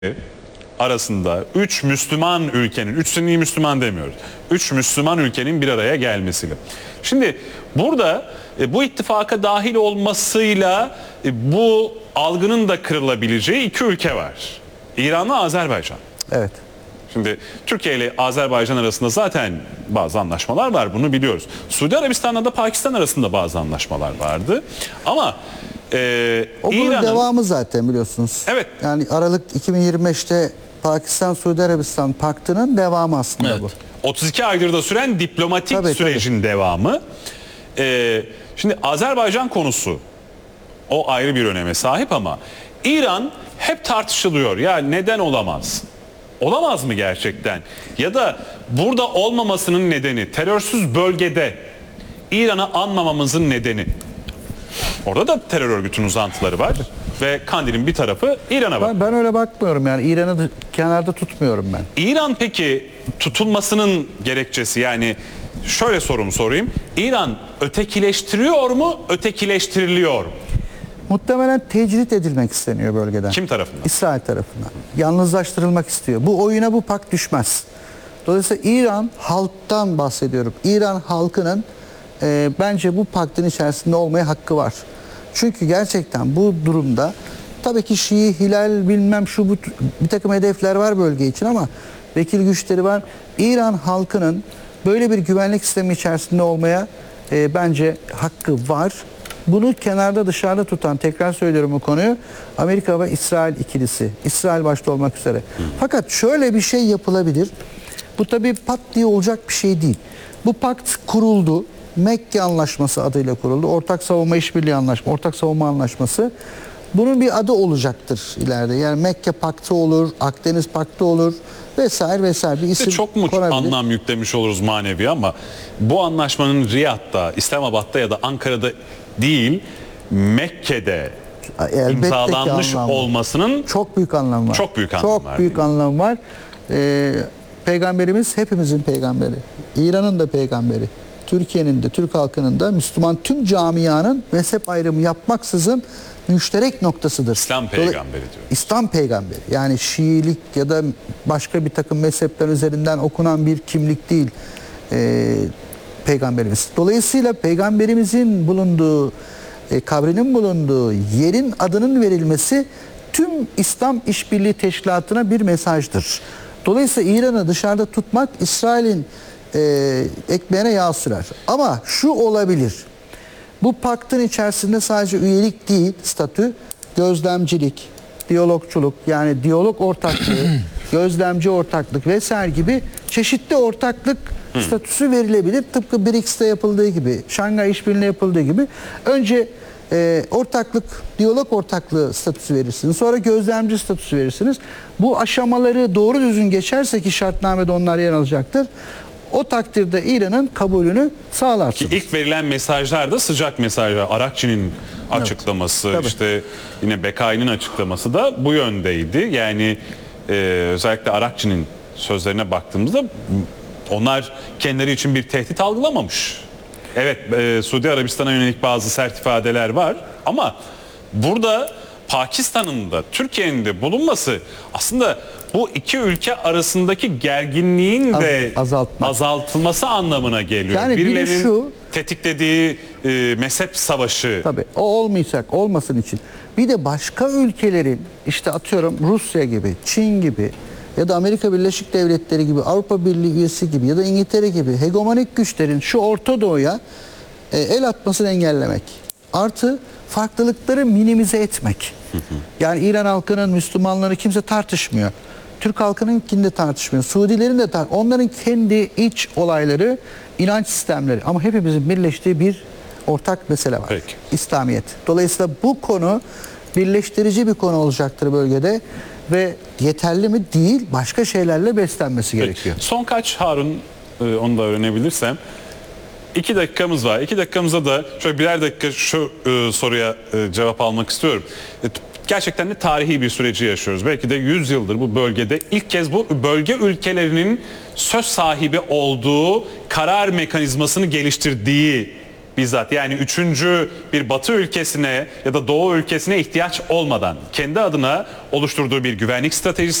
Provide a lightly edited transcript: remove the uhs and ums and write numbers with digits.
arasında 3 Müslüman ülkenin, 3 Sünni Müslüman demiyoruz, 3 Müslüman ülkenin bir araya gelmesiyle. Şimdi burada bu ittifaka dahil olmasıyla bu algının da kırılabileceği iki ülke var. İran'la Azerbaycan. Evet. Şimdi Türkiye ile Azerbaycan arasında zaten bazı anlaşmalar var, bunu biliyoruz. Suudi Arabistan'la da Pakistan arasında bazı anlaşmalar vardı. Ama o bunun devamı zaten biliyorsunuz. Evet. Yani Aralık 2025'te Pakistan-Suudi Arabistan paktının devamı aslında evet. bu. 32 aydır da süren diplomatik sürecin devamı. Şimdi Azerbaycan konusu o ayrı bir öneme sahip ama İran hep tartışılıyor. Ya neden olamaz? Olamaz mı gerçekten? Ya da burada olmamasının nedeni, terörsüz bölgede İran'ı anmamamızın nedeni. Orada da terör örgütünün uzantıları var ve Kandil'in bir tarafı İran'a bak. Ben öyle bakmıyorum yani İran'ı kenarda tutmuyorum ben. İran peki tutulmasının gerekçesi, yani şöyle sorumu sorayım. İran ötekileştiriyor mu, ötekileştiriliyor mu? Muhtemelen tecrit edilmek isteniyor bölgeden. Kim tarafından? İsrail tarafından. Yalnızlaştırılmak istiyor. Bu oyuna bu pakt düşmez. Dolayısıyla İran halktan bahsediyorum. İran halkının bence bu paktın içerisinde olmaya hakkı var. Çünkü gerçekten bu durumda tabii ki Şii, Hilal bilmem şu bu bir takım hedefler var bölge için ama vekil güçleri var. İran halkının böyle bir güvenlik sistemi içerisinde olmaya bence hakkı var. Bunu kenarda dışarıda tutan, tekrar söylüyorum bu konuyu, Amerika ve İsrail ikilisi. İsrail başta olmak üzere. Fakat şöyle bir şey yapılabilir. Bu tabii pat diye olacak bir şey değil. Bu pakt kuruldu. Mekke Anlaşması adıyla kuruldu. Ortak Savunma İşbirliği Anlaşması, Ortak Savunma Anlaşması. Bunun bir adı olacaktır ileride. Yani Mekke Paktı olur, Akdeniz Paktı olur vesaire vesaire. Bir isim çok mu konabilir. anlam yüklemiş oluruz manevi ama bu anlaşmanın Riyad'da, İslamabad'da ya da Ankara'da değil, Mekke'de imzalanmış olmasının çok büyük anlamı var. Çok büyük anlamı var. Çok büyük anlamı var. Peygamberimiz hepimizin peygamberi. İran'ın da peygamberi. Türkiye'nin de, Türk halkının da, Müslüman tüm camianın mezhep ayrımı yapmaksızın müşterek noktasıdır. İslam peygamberi diyor. İslam peygamberi. Yani Şiilik ya da başka bir takım mezhepler üzerinden okunan bir kimlik değil peygamberimiz. Dolayısıyla peygamberimizin bulunduğu, kabrinin bulunduğu yerin adının verilmesi tüm İslam İşbirliği Teşkilatı'na bir mesajdır. Dolayısıyla İran'ı dışarıda tutmak İsrail'in ekmeğine yağ sürer. Ama şu olabilir. Bu paktın içerisinde sadece üyelik değil, statü, gözlemcilik, diyalogçuluk, yani diyalog ortaklığı, gözlemci ortaklık vesaire gibi çeşitli ortaklık statüsü verilebilir. Tıpkı BRICS'te yapıldığı gibi, Şangay İşbirliği'nde yapıldığı gibi. Önce ortaklık, diyalog ortaklığı statüsü verirsiniz. Sonra gözlemci statüsü verirsiniz. Bu aşamaları doğru düzgün geçerse ki şartnamede onlar yer alacaktır. O takdirde İran'ın kabulünü sağlarsınız. Ki ilk verilen mesajlar da sıcak mesajlar. Arakçı'nın açıklaması, Evet. işte yine Bekai'nin açıklaması da bu yöndeydi. Yani özellikle Arakçı'nın sözlerine baktığımızda onlar kendileri için bir tehdit algılamamış. Evet, Suudi Arabistan'a yönelik bazı sert ifadeler var ama burada Pakistan'ın da Türkiye'nin de bulunması aslında bu iki ülke arasındaki gerginliğin de azaltılması anlamına geliyor. Yani birilerinin şu, tetiklediği mezhep savaşı. Tabii o olmayacak, olmasın için. Bir de başka ülkelerin, işte atıyorum Rusya gibi, Çin gibi ya da Amerika Birleşik Devletleri gibi, Avrupa Birliği üyesi gibi ya da İngiltere gibi hegemonik güçlerin şu Orta Doğu'ya el atmasını engellemek. Artı farklılıkları minimize etmek. Yani İran halkının Müslümanları kimse tartışmıyor. Türk halkınınkini de tartışmıyor. Suudilerin de onların kendi iç olayları, inanç sistemleri ama hepimizin birleştiği bir ortak mesele var. Peki. İslamiyet. Dolayısıyla bu konu birleştirici bir konu olacaktır bölgede ve yeterli mi değil, başka şeylerle beslenmesi gerekiyor. Son kaç Harun, onu da öğrenebilirsem. 2 dakikamız var. 2 dakikamızda da şöyle birer dakika şu soruya cevap almak istiyorum. Gerçekten de tarihi bir süreci yaşıyoruz. Belki de 100 yıldır bu bölgede ilk kez bu bölge ülkelerinin söz sahibi olduğu karar mekanizmasını geliştirdiği bizzat, yani üçüncü bir Batı ülkesine ya da Doğu ülkesine ihtiyaç olmadan kendi adına oluşturduğu bir güvenlik stratejisi